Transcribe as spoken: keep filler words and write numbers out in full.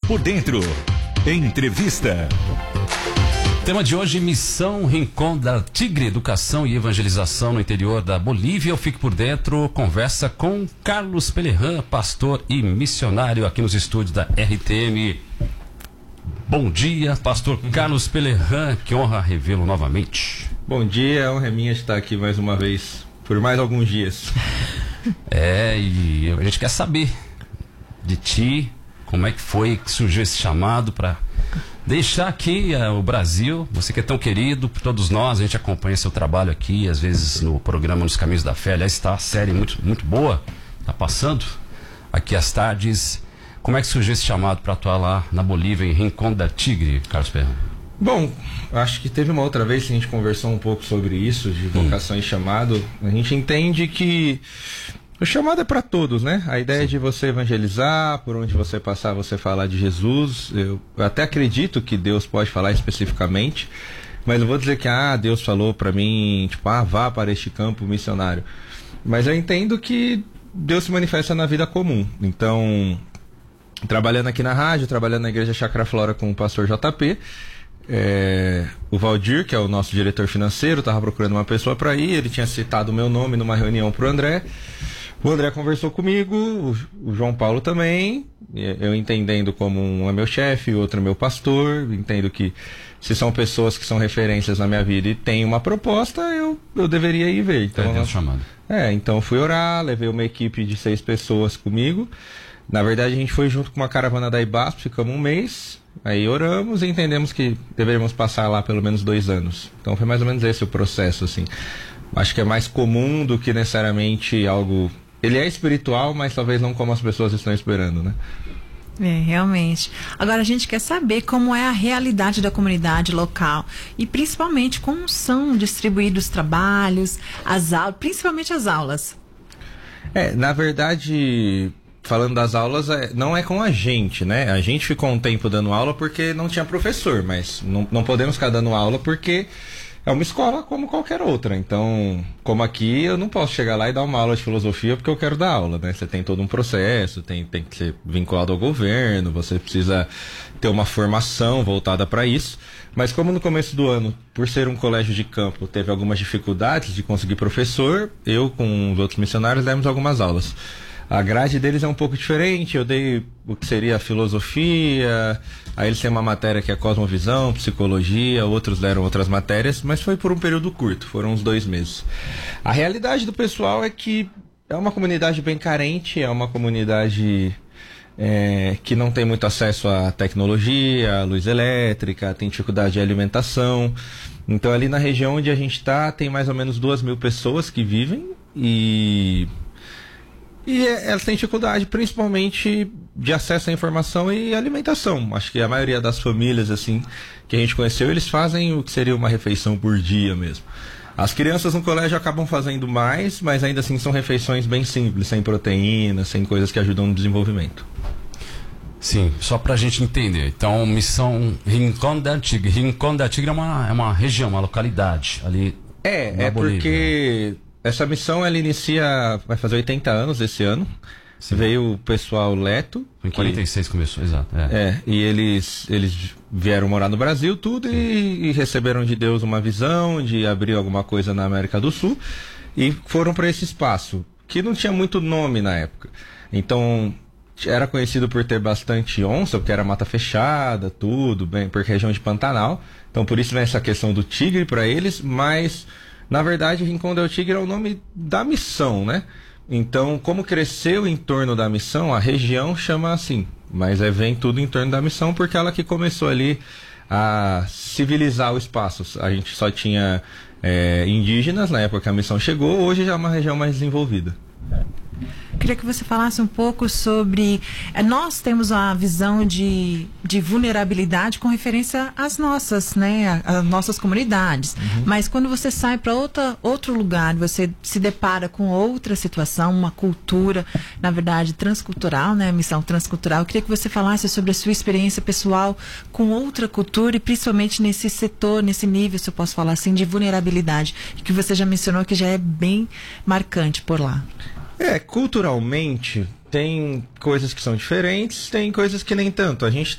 por dentro. Entrevista. Tema de hoje, Missão Rincón del Tigre, Educação e Evangelização no interior da Bolívia. Eu fico por dentro, conversa com Carlos Pelerran, pastor e missionário aqui nos estúdios da R T M. Bom dia, pastor Carlos Pelerran, que honra revê-lo novamente. Bom dia, a honra é minha estar aqui mais uma vez, por mais alguns dias. É, e a gente quer saber de ti, como é que foi que surgiu esse chamado para deixar aqui uh, o Brasil, você que é tão querido por todos nós, a gente acompanha seu trabalho aqui, às vezes no programa Nos Caminhos da Fé. Aliás, está a série muito, muito boa, está passando aqui às tardes. Como é que surgiu esse chamado para atuar lá na Bolívia, em Rincón del Tigre, Carlos Pelerran? Bom, acho que teve uma outra vez que a gente conversou um pouco sobre isso, de vocação hum. e chamado. A gente entende que o chamado é para todos, né? A ideia Sim. de você evangelizar, por onde você passar, você falar de Jesus. Eu até acredito que Deus pode falar especificamente, mas não vou dizer que ah, Deus falou para mim, tipo, ah, vá para este campo missionário. Mas eu entendo que Deus se manifesta na vida comum. Então, trabalhando aqui na rádio, trabalhando na Igreja Chácara Flora com o pastor J P, é, o Valdir, que é o nosso diretor financeiro, estava procurando uma pessoa para ir, ele tinha citado o meu nome numa reunião para o André. O André conversou comigo, o, o João Paulo também, eu entendendo como um é meu chefe, o outro é meu pastor, entendo que se são pessoas que são referências na minha vida e tem uma proposta, eu, eu deveria ir ver. Então, é Deus chamando. É, então fui orar, levei uma equipe de seis pessoas comigo. Na verdade, a gente foi junto com uma caravana da IBASP, ficamos um mês, aí oramos e entendemos que deveríamos passar lá pelo menos dois anos. Então foi mais ou menos esse o processo, assim. Acho que é mais comum do que necessariamente algo... Ele é espiritual, mas talvez não como as pessoas estão esperando, né? É, realmente. Agora a gente quer saber como é a realidade da comunidade local e principalmente como são distribuídos os trabalhos, as aulas, principalmente as aulas. É, na verdade, falando das aulas, é, não é com a gente, né? A gente ficou um tempo dando aula porque não tinha professor, mas não, não podemos ficar dando aula porque é uma escola como qualquer outra. Então, como aqui, eu não posso chegar lá e dar uma aula de filosofia porque eu quero dar aula, né? Você tem todo um processo, tem, tem que ser vinculado ao governo, você precisa ter uma formação voltada para isso. Mas como no começo do ano, por ser um colégio de campo, teve algumas dificuldades de conseguir professor, eu com os outros missionários demos algumas aulas. A grade deles é um pouco diferente, eu dei o que seria a filosofia, aí eles têm uma matéria que é cosmovisão, psicologia, outros deram outras matérias, mas foi por um período curto, foram uns dois meses. A realidade do pessoal é que é uma comunidade bem carente, é uma comunidade é, que não tem muito acesso à tecnologia, à luz elétrica, tem dificuldade de alimentação. Então ali na região onde a gente está, tem mais ou menos duas mil pessoas que vivem e... E elas têm dificuldade, principalmente, de acesso à informação e alimentação. Acho que a maioria das famílias, assim, que a gente conheceu, eles fazem o que seria uma refeição por dia mesmo. As crianças no colégio acabam fazendo mais, mas ainda assim são refeições bem simples, sem proteína, sem coisas que ajudam no desenvolvimento. Sim, só pra gente entender. Então, missão Rincón del Tigre. Rincón del Tigre é uma, é uma região, uma localidade ali. É, na é Bolívia. Porque essa missão, ela inicia, vai fazer oitenta anos esse ano. Sim. Veio o pessoal Leto. Em quarenta e seis que... começou, exato. É, é e eles, eles vieram morar no Brasil, tudo, e, e receberam de Deus uma visão de abrir alguma coisa na América do Sul. E foram para esse espaço, que não tinha muito nome na época. Então, era conhecido por ter bastante onça, porque era mata fechada, tudo, bem, porque é região de Pantanal. Então, por isso vem essa questão do tigre para eles, mas... Na verdade, Rincón del Tigre é o nome da missão, né? Então, como cresceu em torno da missão, a região chama assim. Mas é, vem tudo em torno da missão porque ela que começou ali a civilizar o espaço. A gente só tinha é, indígenas na época que a missão chegou, hoje já é uma região mais desenvolvida. Queria que você falasse um pouco sobre... Nós temos uma visão de, de vulnerabilidade com referência às nossas, né, às nossas comunidades. Uhum. Mas quando você sai para outro lugar, você se depara com outra situação, uma cultura, na verdade, transcultural, né, missão transcultural. Eu queria que você falasse sobre a sua experiência pessoal com outra cultura e principalmente nesse setor, nesse nível, se eu posso falar assim, de vulnerabilidade, que você já mencionou que já é bem marcante por lá. É, culturalmente tem coisas que são diferentes, tem coisas que nem tanto. A gente